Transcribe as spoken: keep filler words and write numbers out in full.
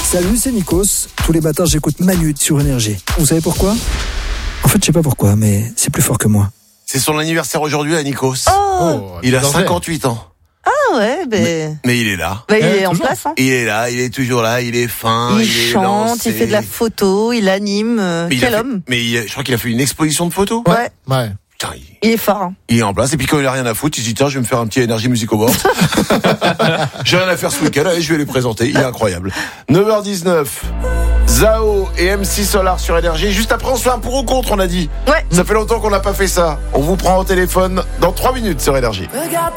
Salut, c'est Nikos. Tous les matins, j'écoute Manu sur Énergie. Vous savez pourquoi ? En fait, je sais pas pourquoi, mais c'est plus fort que moi. C'est son anniversaire aujourd'hui à Nikos. Oh, Oh, Il a danger. cinquante-huit ans. Ah ouais, ben... Mais, mais il est là. Bah, il Eh, est en toujours. place, hein. Il est là, il est toujours là, il est fin, Il, il, est chante, lancé. il fait de la photo, il anime. euh, Mais il a quel fait- homme. Mais il- je crois qu'il a fait une exposition de photos. Ouais. Ouais. Putain, il, Il est fort. Hein. il est en place. Et puis quand il a rien à foutre, il se dit tiens, je vais me faire un petit Energy Music Award. J'ai rien à faire ce week-end, allez, je vais les présenter. Il est incroyable. neuf heures dix-neuf. Zao et M C Solar sur Énergie. Juste après, on se fait un pour ou contre, on a dit. Ouais. Ça fait longtemps qu'on n'a pas fait ça. On vous prend au téléphone dans trois minutes sur Énergie. Regarde